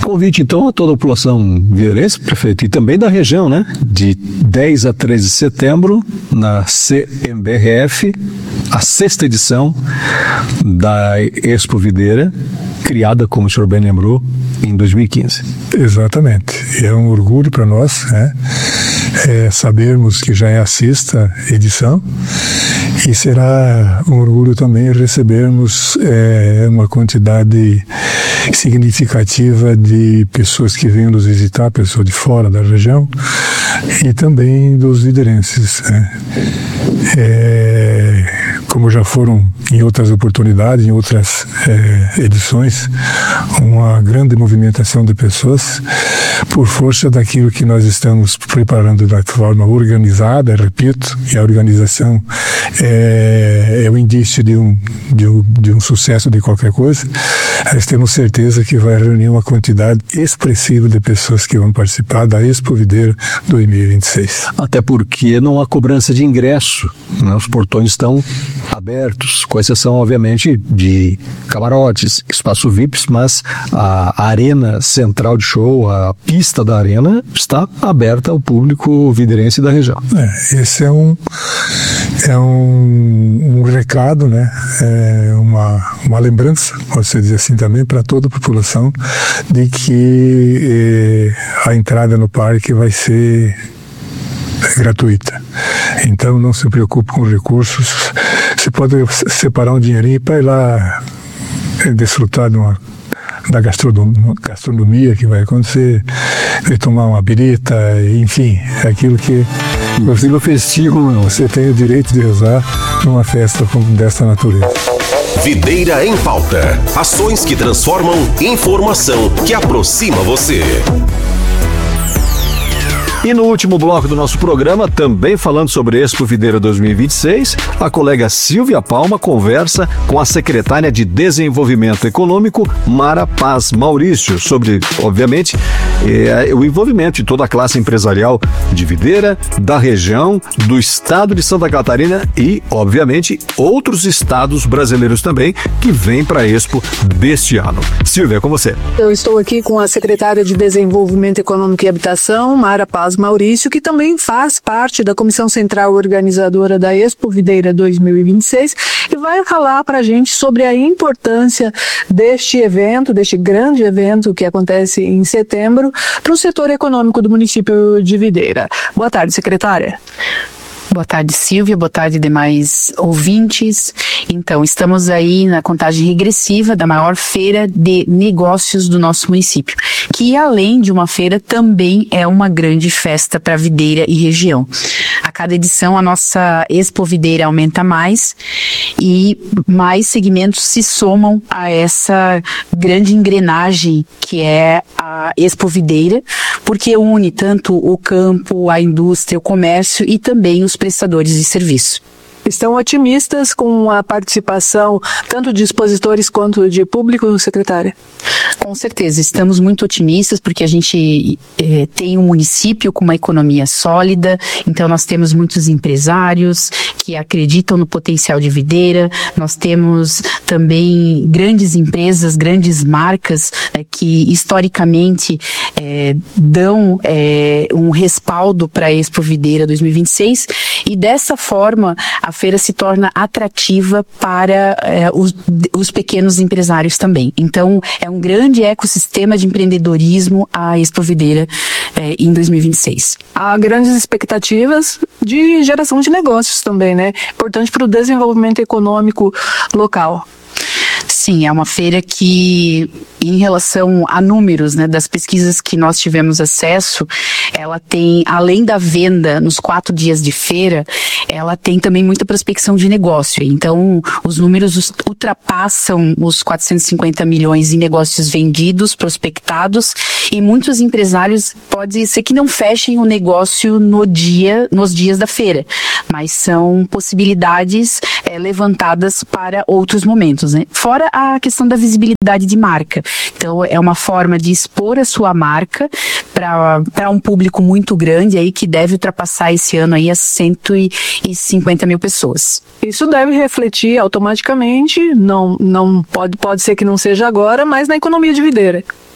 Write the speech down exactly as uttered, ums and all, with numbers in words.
Convite, então, a toda a população videirense, prefeito, e também da região, né? De dez a treze de setembro, na C M B R F, a sexta edição da Expo Videira, criada, como o senhor bem lembrou, em dois mil e quinze. Exatamente. É um orgulho para nós, né? É, sabermos que já é a sexta edição, e será um orgulho também recebermos é, uma quantidade significativa de pessoas que vêm nos visitar, pessoas de fora da região, e também dos videirenses, né? É, como já foram em outras oportunidades, em outras é, edições, uma grande movimentação de pessoas por força daquilo que nós estamos preparando da forma organizada, repito, e a organização é, é o indício de um, de, um, de um sucesso de qualquer coisa. Nós temos certeza que vai reunir uma quantidade expressiva de pessoas que vão participar da Expo Videira dois mil e vinte e seis. Até porque não há cobrança de ingresso, né? Os portões estão abertos, com exceção, obviamente, de camarotes, espaço V I Ps, mas a arena central de show, a pista da arena, está aberta ao público videirense da região. É, esse é um, é um, um recado, né? É uma, uma lembrança, pode-se dizer assim também, para toda a população, de que eh, a entrada no parque vai ser gratuita. Então não se preocupe com recursos. Você pode separar um dinheirinho para ir lá desfrutar de uma, da gastronomia, gastronomia que vai acontecer, e tomar uma birita, enfim, é aquilo que Inclusive o festivo, você tem o direito de usar numa festa como dessa natureza. Videira em Pauta. Ações que transformam informação que aproxima você. E no último bloco do nosso programa, também falando sobre Expo Videira dois mil e vinte e seis, a colega Silvia Palma conversa com a secretária de Desenvolvimento Econômico, Mara Paz Maurício, sobre, obviamente, eh, o envolvimento de toda a classe empresarial de Videira, da região, do estado de Santa Catarina e, obviamente, outros estados brasileiros também que vêm para a Expo deste ano. Silvia, é com você. Eu estou aqui com a secretária de Desenvolvimento Econômico e Habitação, Mara Paz Maurício, que também faz parte da Comissão Central Organizadora da Expo Videira dois mil e vinte e seis, e vai falar para a gente sobre a importância deste evento, deste grande evento que acontece em setembro, para o setor econômico do município de Videira. Boa tarde, secretária. Boa tarde, Silvia. Boa tarde, demais ouvintes. Então, estamos aí na contagem regressiva da maior feira de negócios do nosso município, que além de uma feira, também é uma grande festa para Videira e região. A cada edição, a nossa Expo Videira aumenta mais e mais segmentos se somam a essa grande engrenagem que é a Expo Videira, porque une tanto o campo, a indústria, o comércio e também os prestadores de serviço. Estão otimistas com a participação tanto de expositores quanto de público, secretária? Com certeza, estamos muito otimistas porque a gente eh, tem um município com uma economia sólida, então nós temos muitos empresários que acreditam no potencial de Videira, nós temos também grandes empresas, grandes marcas eh, que historicamente eh, dão eh, um respaldo para a Expo Videira dois mil e vinte e seis, e dessa forma a feira se torna atrativa para eh, os, os pequenos empresários também. Então é um grande ecossistema de empreendedorismo a Expo Videira eh, em dois mil e vinte e seis. Há grandes expectativas de geração de negócios também, né? Importante para o desenvolvimento econômico local. Sim, é uma feira que, em relação a números, né, das pesquisas que nós tivemos acesso, ela tem, além da venda nos quatro dias de feira, ela tem também muita prospecção de negócio. Então, os números ultrapassam os quatrocentos e cinquenta milhões em negócios vendidos, prospectados, e muitos empresários, pode ser que não fechem o negócio no dia, nos dias da feira, mas são possibilidades é, levantadas para outros momentos, né? Fora a questão da visibilidade de marca. Então, é uma forma de expor a sua marca para um público muito grande aí que deve ultrapassar esse ano aí as cento e cinquenta mil pessoas. Isso deve refletir automaticamente, não, não pode, pode ser que não seja agora, mas na economia de Videira.